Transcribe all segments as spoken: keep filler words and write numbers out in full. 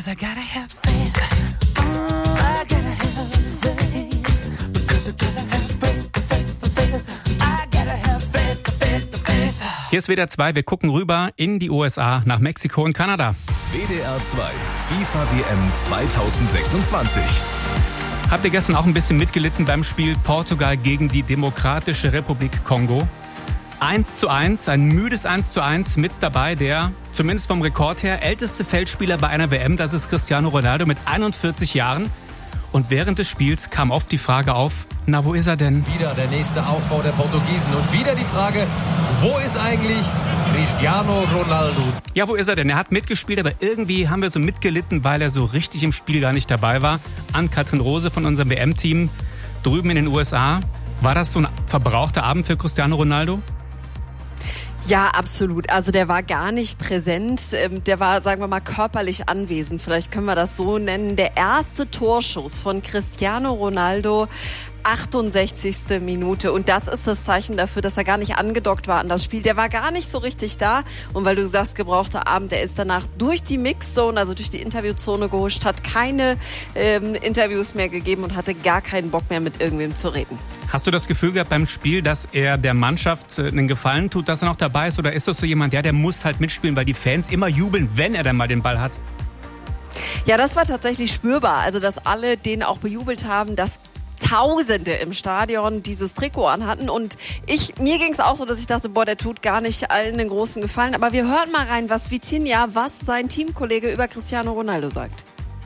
'cause I gotta have faith. I gotta have faith. Because I gotta have faith, faith, faith. I gotta have faith, faith, faith. Hier ist W D R zwei, wir gucken rüber in die U S A, nach Mexiko und Kanada. W D R zwei, FIFA W M zwanzig sechsundzwanzig. Habt ihr gestern auch ein bisschen mitgelitten beim Spiel Portugal gegen die Demokratische Republik Kongo? eins zu eins, ein müdes eins zu eins, mit dabei der, zumindest vom Rekord her, älteste Feldspieler bei einer W M, das ist Cristiano Ronaldo mit einundvierzig Jahren. Und während des Spiels kam oft die Frage auf, na, wo ist er denn? Wieder der nächste Aufbau der Portugiesen und wieder die Frage, wo ist eigentlich Cristiano Ronaldo? Ja, wo ist er denn? Er hat mitgespielt, aber irgendwie haben wir so mitgelitten, weil er so richtig im Spiel gar nicht dabei war. Ann-Kathrin Rose von unserem W M-Team drüben in den U S A. War das so ein verbrauchter Abend für Cristiano Ronaldo? Ja, absolut. Also der war gar nicht präsent. Der war, sagen wir mal, körperlich anwesend. Vielleicht können wir das so nennen. Der erste Torschuss von Cristiano Ronaldo, achtundsechzigste Minute. Und das ist das Zeichen dafür, dass er gar nicht angedockt war an das Spiel. Der war gar nicht so richtig da. Und weil du sagst, gebrauchter Abend, der ist danach durch die Mixzone, also durch die Interviewzone gehuscht, hat keine ähm, Interviews mehr gegeben und hatte gar keinen Bock mehr, mit irgendwem zu reden. Hast du das Gefühl gehabt beim Spiel, dass er der Mannschaft einen Gefallen tut, dass er noch dabei ist? Oder ist das so jemand, ja, der muss halt mitspielen, weil die Fans immer jubeln, wenn er dann mal den Ball hat? Ja, das war tatsächlich spürbar. Also, dass alle den auch bejubelt haben, dass Tausende im Stadion dieses Trikot anhatten. Und ich, mir ging es auch so, dass ich dachte, boah, der tut gar nicht allen einen großen Gefallen. Aber wir hören mal rein, was Vitinha, was sein Teamkollege über Cristiano Ronaldo sagt.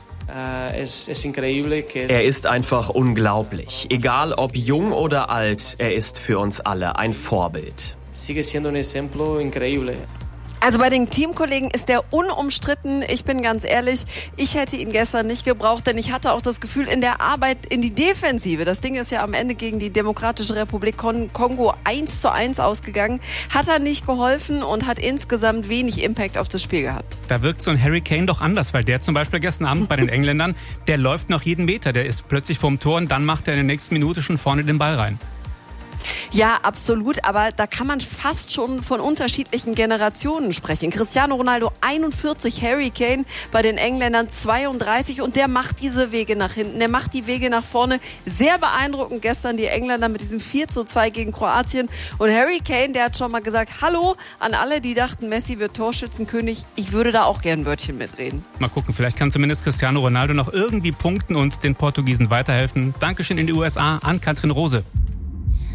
Er ist einfach unglaublich. Egal ob jung oder alt, er ist für uns alle ein Vorbild. Also bei den Teamkollegen ist der unumstritten. Ich bin ganz ehrlich, ich hätte ihn gestern nicht gebraucht, denn ich hatte auch das Gefühl, in der Arbeit in die Defensive, das Ding ist ja am Ende gegen die Demokratische Republik Kongo eins zu eins ausgegangen, hat er nicht geholfen und hat insgesamt wenig Impact auf das Spiel gehabt. Da wirkt so ein Harry Kane doch anders, weil der zum Beispiel gestern Abend bei den Engländern, der läuft noch jeden Meter, der ist plötzlich vorm Tor und dann macht er in der nächsten Minute schon vorne den Ball rein. Ja, absolut, aber da kann man fast schon von unterschiedlichen Generationen sprechen. Cristiano Ronaldo einundvierzig, Harry Kane bei den Engländern zweiunddreißig und der macht diese Wege nach hinten, der macht die Wege nach vorne. Sehr beeindruckend gestern die Engländer mit diesem vier zu zwei gegen Kroatien und Harry Kane, der hat schon mal gesagt, hallo an alle, die dachten, Messi wird Torschützenkönig, ich würde da auch gern ein Wörtchen mitreden. Mal gucken, vielleicht kann zumindest Cristiano Ronaldo noch irgendwie punkten und den Portugiesen weiterhelfen. Dankeschön in die U S A an Ann-Kathrin Rose.